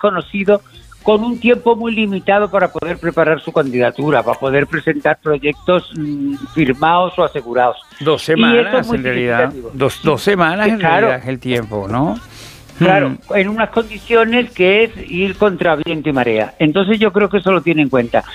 desconocido con un tiempo muy limitado para poder preparar su candidatura, para poder presentar proyectos firmados o asegurados. 2 semanas en realidad, dos semanas en realidad es el tiempo, ¿no? Claro, en unas condiciones que es ir contra viento y marea. Entonces yo creo que eso lo tiene en cuenta.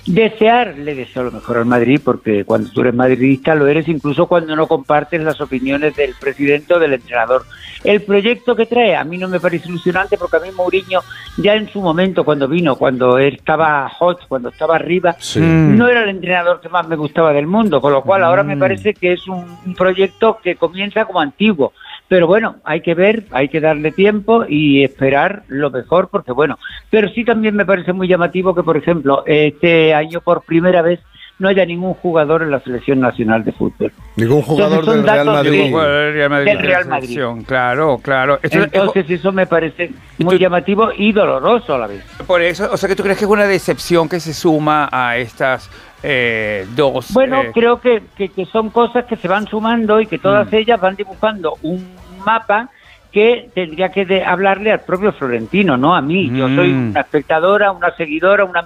Le deseo lo mejor al Madrid, porque cuando tú eres madridista lo eres incluso cuando no compartes las opiniones del presidente o del entrenador. El proyecto que trae a mí no me parece ilusionante, porque a mí Mourinho ya en su momento cuando vino, cuando estaba hot, cuando estaba arriba, no era el entrenador que más me gustaba del mundo, con lo cual ahora me parece que es un proyecto que comienza como antiguo. Pero bueno, hay que ver, hay que darle tiempo y esperar lo mejor, porque bueno, pero sí también me parece muy llamativo que, por ejemplo, este año por primera vez no haya ningún jugador en la selección nacional de fútbol. Ningún jugador del Real Madrid. Del Real Madrid. Claro. Entonces eso me parece muy llamativo y doloroso a la vez. Por eso, o sea, que tú crees que es una decepción que se suma a estas dos... Bueno, creo que son cosas que se van sumando y que todas ellas van dibujando un mapa que tendría que hablarle al propio Florentino, no a mí. Yo soy una espectadora, una seguidora, una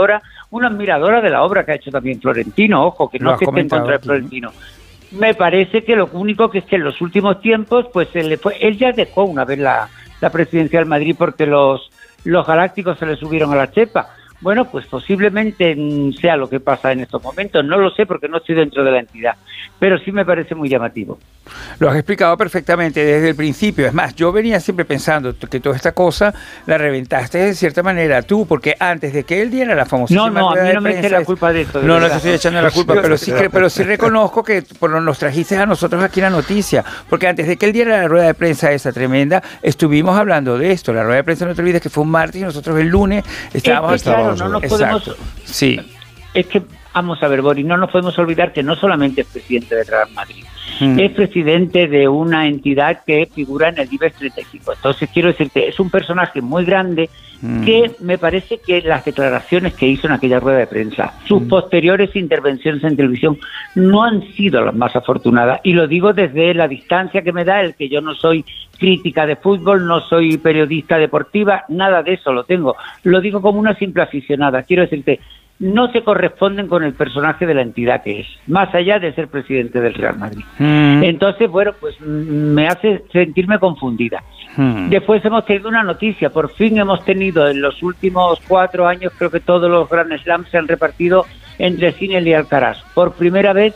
admiradora de la obra que ha hecho también Florentino. Ojo, que no es que esté en contra de Florentino. Me parece que lo único que es que en los últimos tiempos, pues él ya dejó una vez la presidencia del Madrid porque los galácticos se le subieron a la chepa. Bueno, pues posiblemente sea lo que pasa en estos momentos. No lo sé porque no estoy dentro de la entidad, pero sí me parece muy llamativo. Lo has explicado perfectamente desde el principio. Es más, yo venía siempre pensando que toda esta cosa la reventaste de cierta manera tú, porque antes de que él diera la famosísima No, a mí no me eché la culpa de esto. No te estoy echando la culpa, pero sí reconozco que nos trajiste a nosotros aquí la noticia, porque antes de que él diera la rueda de prensa esa tremenda, estuvimos hablando de esto. La rueda de prensa, no te olvides que fue un martes y nosotros el lunes estábamos... No nos podemos... Sí. Es que, vamos a ver, Boris, no nos podemos olvidar que no solamente es presidente del Real Madrid, es presidente de una entidad que figura en el IBEX 35. Entonces, quiero decirte, es un personaje muy grande que me parece que las declaraciones que hizo en aquella rueda de prensa, sus posteriores intervenciones en televisión, no han sido las más afortunadas. Y lo digo desde la distancia que me da el que yo no soy crítica de fútbol, no soy periodista deportiva, nada de eso lo tengo. Lo digo como una simple aficionada. Quiero decirte, no se corresponden con el personaje de la entidad que es, más allá de ser presidente del Real Madrid. Entonces, bueno, pues me hace sentirme confundida. Después hemos tenido una noticia, por fin hemos tenido en los últimos 4 años, creo que todos los Grand Slams se han repartido entre Sinner y Alcaraz. Por primera vez,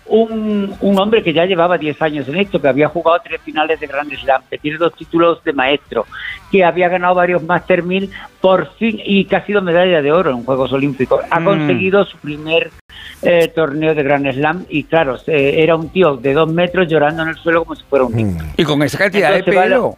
un hombre que ya llevaba 10 años en esto, que había jugado 3 finales de Grand Slam, que tiene 2 títulos de maestro, que había ganado varios Master 1000, por fin, y que ha sido medalla de oro en Juegos Olímpicos. Ha conseguido su primer torneo de Grand Slam y claro, era un tío de 2 metros llorando en el suelo como si fuera un niño. Y con esa cantidad de pelo,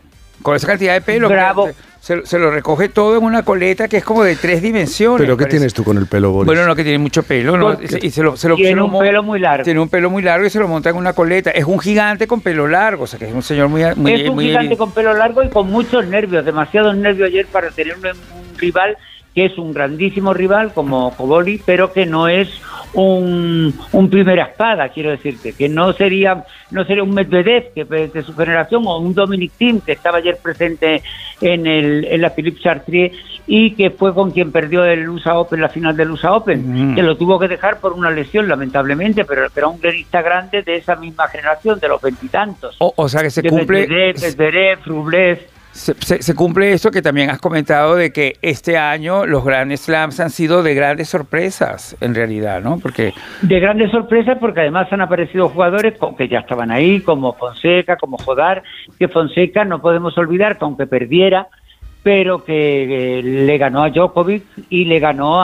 bravo. Se lo recoge todo en una coleta que es como de 3 dimensiones. ¿Pero qué tienes tú con el pelo, Boris? Bueno, no, que tiene mucho pelo, ¿no? Y tiene un pelo muy largo. Tiene un pelo muy largo y se lo monta en una coleta. Es un gigante con pelo largo, o sea que es un señor muy gigante con pelo largo y con muchos nervios, demasiados nervios ayer para tener un rival que es un grandísimo rival como Koboli, pero que no es un primera espada, quiero decirte, que no sería un Medvedev que de su generación o un Dominic Thiem que estaba ayer presente en la Philippe Chatrier y que fue con quien perdió el USA Open, la final del USA Open, que lo tuvo que dejar por una lesión lamentablemente, pero era un tenista grande de esa misma generación, de los 20 y tantos. O sea que se cumple... Medvedev, Rublev... Se cumple esto que también has comentado de que este año los Grand Slams han sido de grandes sorpresas, en realidad, ¿no? De grandes sorpresas porque además han aparecido jugadores que ya estaban ahí, como Fonseca, como Jodar, que Fonseca no podemos olvidar que aunque perdiera, pero que le ganó a Djokovic y le ganó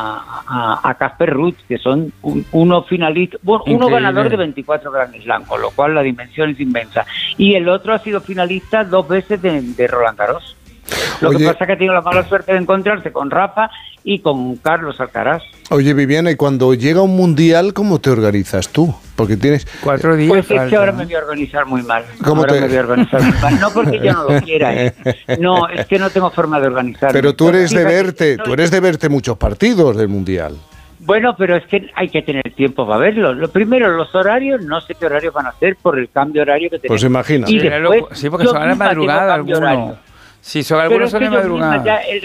a Casper Ruud, que son uno finalista, uno ganador de 24 Grand Slam, con lo cual la dimensión es inmensa. Y el otro ha sido finalista 2 veces de Roland Garros. Lo que pasa es que ha tenido la mala suerte de encontrarse con Rafa y con Carlos Alcaraz. Oye, Viviana, y cuando llega un mundial, ¿cómo te organizas tú? Porque tienes 4 días. Pues es que ahora me voy a organizar muy mal. No porque yo no lo quiera, No, es que no tengo forma de organizarme. Pero tú eres de verte muchos partidos del mundial. Bueno, pero es que hay que tener tiempo para verlo. Lo primero, los horarios, no sé qué horarios van a hacer por el cambio horario que tenemos. Pues imagina. Y después, sí, porque son a la madrugada algunos. Sí, son algunos son de madrugada.